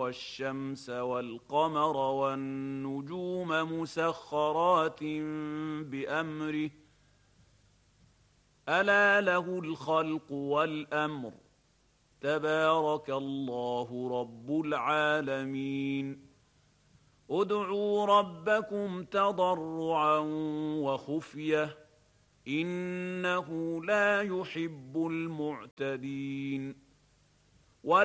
والشمس والقمر والنجوم مسخرات بأمره ألا له الخلق والأمر تبارك الله رب العالمين ادعوا ربكم تضرعا وخفية إنه لا يحب المعتدين